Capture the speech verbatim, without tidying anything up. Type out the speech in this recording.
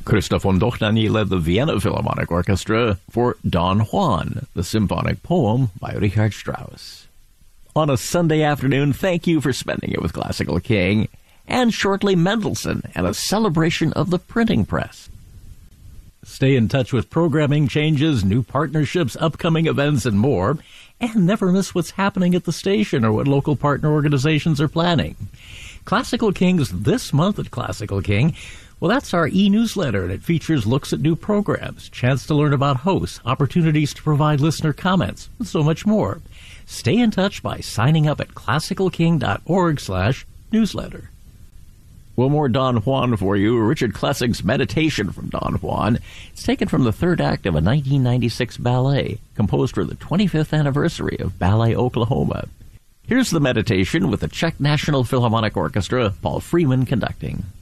Christoph von Dohnanyi led the Vienna Philharmonic Orchestra for Don Juan, the symphonic poem by Richard Strauss. On a Sunday afternoon, thank you for spending it with Classical King, and shortly Mendelssohn and a celebration of the printing press. Stay in touch with programming changes, new partnerships, upcoming events, and more, and never miss what's happening at the station or what local partner organizations are planning. Classical King's This Month at Classical King, well, that's our e-newsletter, and it features looks at new programs, chance to learn about hosts, opportunities to provide listener comments, and so much more. Stay in touch by signing up at classicalking.org slash newsletter. Well, more Don Juan for you. Richard Klessing's Meditation from Don Juan. It's taken from the third act of a nineteen ninety-six ballet, composed for the twenty-fifth anniversary of Ballet Oklahoma. Here's the meditation with the Czech National Philharmonic Orchestra, Paul Freeman conducting.